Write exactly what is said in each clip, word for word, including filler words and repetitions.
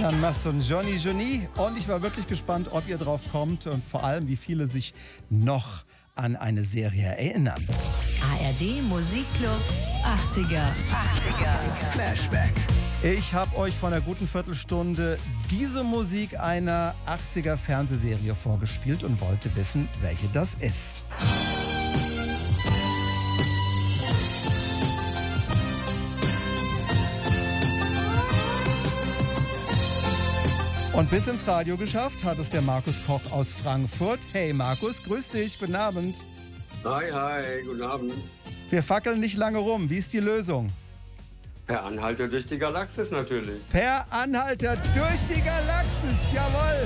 Jeanne Masse und Johnny Johnny. Und ich war wirklich gespannt, ob ihr drauf kommt und vor allem, wie viele sich noch an eine Serie erinnern. A R D Musikclub achtziger. achtziger. Flashback. Ich habe euch vor einer guten Viertelstunde diese Musik einer achtziger Fernsehserie vorgespielt und wollte wissen, welche das ist. Und bis ins Radio geschafft hat es der Markus Koch aus Frankfurt. Hey Markus, grüß dich, guten Abend. Hi, hi, guten Abend. Wir fackeln nicht lange rum, wie ist die Lösung? Per Anhalter durch die Galaxis natürlich. Per Anhalter durch die Galaxis, jawohl!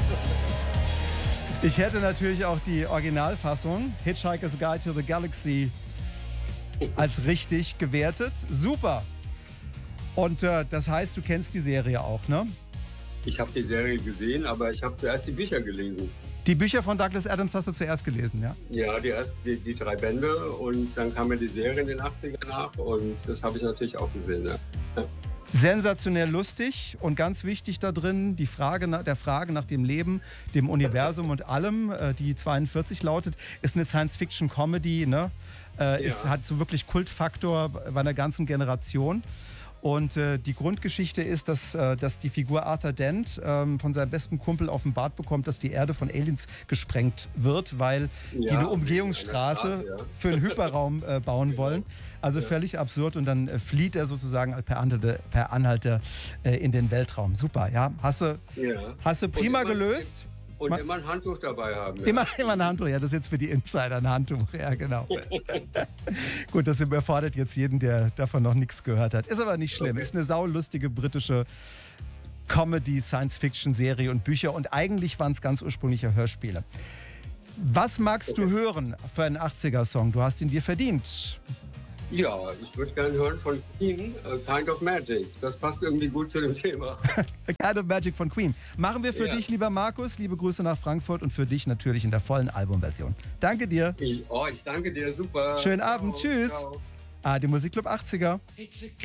Ich hätte natürlich auch die Originalfassung, Hitchhiker's Guide to the Galaxy, als richtig gewertet. Super! Und äh, das heißt, du kennst die Serie auch, ne? Ich habe die Serie gesehen, aber ich habe zuerst die Bücher gelesen. Die Bücher von Douglas Adams hast du zuerst gelesen, ja? Ja, die, erst, die, die drei Bände und dann kam mir die Serie in den achtzigern nach und das habe ich natürlich auch gesehen. Ja. Ja. Sensationell lustig und ganz wichtig da drin, die Frage nach, der Frage nach dem Leben, dem Universum und allem, äh, die zweiundvierzig lautet, ist eine Science-Fiction-Comedy, ne? Äh, Ja. ist, hat so wirklich Kultfaktor bei einer ganzen Generation. Und äh, die Grundgeschichte ist, dass, äh, dass die Figur Arthur Dent ähm, von seinem besten Kumpel offenbart bekommt, dass die Erde von Aliens gesprengt wird, weil die Ja, eine Umgehungsstraße eine Straße, ja. für einen Hyperraum äh, bauen Genau. wollen. Also Ja. völlig absurd. Und dann äh, flieht er sozusagen per Anhalter, per Anhalter äh, in den Weltraum. Super, ja. Hast du, Ja. hast du prima Und immer- gelöst? Und Ma- immer ein Handtuch dabei haben. Ja. Immer, immer ein Handtuch, ja, das ist jetzt für die Insider ein Handtuch, ja genau. Gut, das überfordert jetzt jeden, der davon noch nichts gehört hat. Ist aber nicht schlimm, Okay. ist eine saulustige britische Comedy, Science-Fiction-Serie und Bücher und eigentlich waren es ganz ursprüngliche Hörspiele. Was magst du hören für einen achtziger-Song? Du hast ihn dir verdient. Ja, ich würde gerne hören von Queen, uh, Kind of Magic. Das passt irgendwie gut zu dem Thema. A Kind of Magic von Queen. Machen wir für Ja. dich, lieber Markus, liebe Grüße nach Frankfurt und für dich natürlich in der vollen Albumversion. Danke dir. Ich, oh, ich danke dir, super. Schönen Abend, tschüss. Ciao. Ah, die Musikclub achtziger. It's a